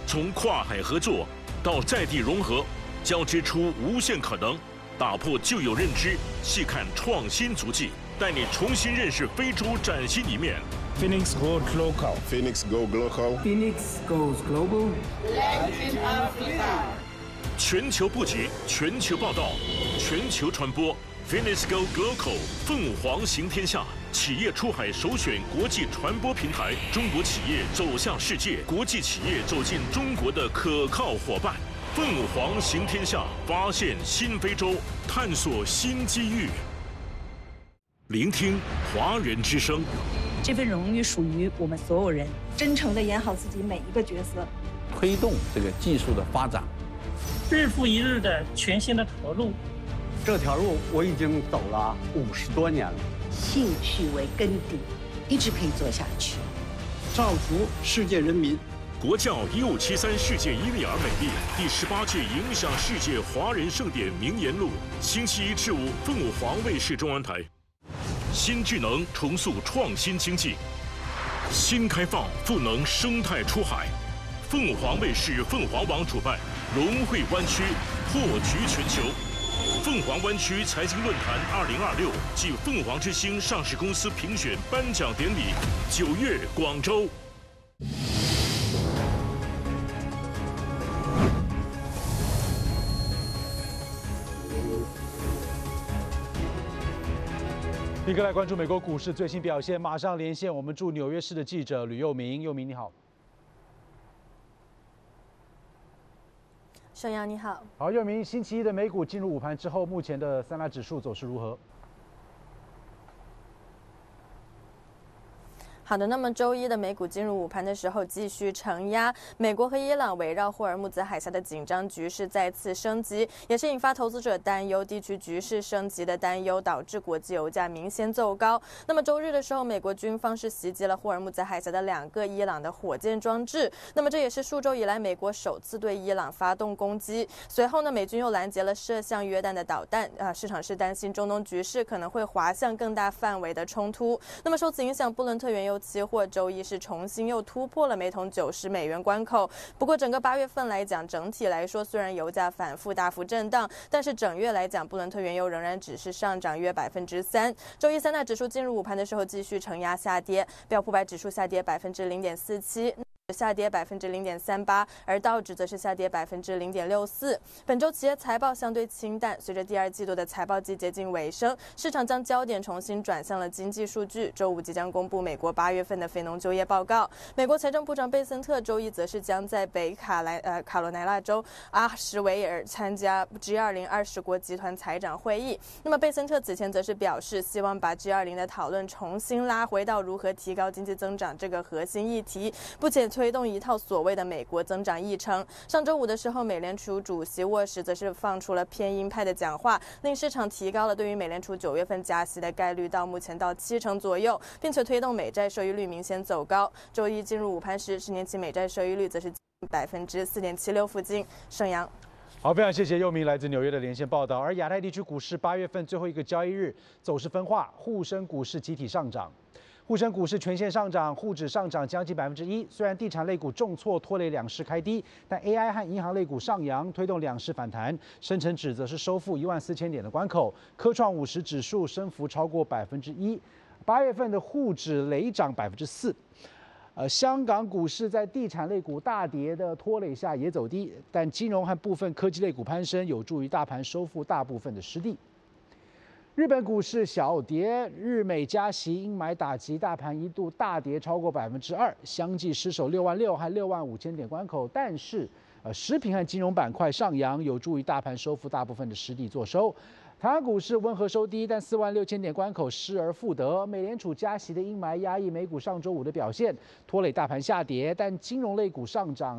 从跨海合作到在地融合，交织出无限可能，打破旧有认知，细看创新足迹，带你重新认识非洲崭新一面。 Phoenix Go Local. Phoenix Go Local. Phoenix goes global. Latin Africa. 全球布局，全球报道，全球传播。Phoenix Go Local， 凤凰行天下。企业出海首选国际传播平台，中国企业走向世界，国际企业走进中国的可靠伙伴。凤凰行天下，发现新非洲，探索新机遇。聆听华人之声。 这份荣誉属于我们所有人， 真诚地演好自己每一个角色， 推动这个技术的发展， 日复一日的全新的投入。 这条路我已经走了50多年了， 兴趣为根底，一直可以做下去。 造福世界人民。 国教1573世界伊利尔美丽第18届影响世界华人盛典名言录，星期1至5，凤凰卫视中文台。新智能重塑创新经济，新开放赋能生态出海。凤凰卫视凤凰网主办融汇湾区，破局全球。凤凰湾区财经论坛2026暨凤凰之星上市公司评选颁奖典礼9月广州。 立刻来关注美国股市最新表现，马上连线我们驻纽约市的记者吕佑明。佑明你好。 沈阳你好。 好，佑明，星期一的美股进入午盘之后，目前的三大指数走势如何？ 好的，那么周一的美股进入午盘的时候继续承压，美国和伊朗围绕霍尔木兹海峡的紧张局势再次升级，也是引发投资者担忧地区局势升级的担忧，导致国际油价明显走高。那么周日的时候，美国军方是袭击了霍尔木兹海峡的2个伊朗的火箭装置，那么这也是数周以来美国首次对伊朗发动攻击。随后呢，美军又拦截了射向约旦的导弹，市场是担心中东局势可能会滑向更大范围的冲突。那么受此影响，布伦特原油期货周一是重新又突破了每桶90美元关口。不过整个8月份来讲，整体来说虽然油价反复大幅震荡，但是整月来讲，布伦特原油仍然只是上涨约3%。周一三大指数进入午盘的时候继续承压下跌，标普500指数下跌0.47%。下跌0.38%，而道指则是下跌0.64%。本周企业财报相对清淡，随着第2季度的财报季接近尾声，市场将焦点重新转向了经济数据。周五即将公布美国8月份的非农就业报告。美国财政部长贝森特周一则是将在北卡罗来纳州阿什维尔参加 G20 20国集团财长会议。那么贝森特此前则是表示，希望把 G20 的讨论重新拉回到如何提高经济增长这个核心议题，不且推动一套所谓的美国增长议程。上周五的时候，美联储主席沃什则是放出了偏鹰派的讲话，令市场提高了对于美联储9月份加息的概率到目前到70%左右，并且推动美债收益率明显走高。周一进入午盘时，10年期美债收益率则是4.76%附近。沈阳。 好，非常谢谢佑明来自纽约的连线报道。而亚太地区股市8月份最后一个交易日走势分化，沪深股市集体上涨。沪深股市全线上涨，沪指上涨将近1%。虽然地产类股重挫拖累两市开低，但 AI 和银行类股上扬，推动两市反弹。深成指则是收复14000点的关口，科创50指数升幅超过1%。8月份的沪指累涨4%。香港股市在地产类股大跌的拖累下也走低，但金融和部分科技类股攀升，有助于大盘收复大部分的失地。日本股市小跌，日美加息阴霾打击，大盘一度大跌超过2%，相继失守66000和65000点关口。但是，食品和金融板块上扬，有助于大盘收复大部分的失地做收。台湾股市温和收低，但46000点关口失而复得。美联储加息的阴霾压抑美股上周五的表现，拖累大盘下跌，但金融类股上涨。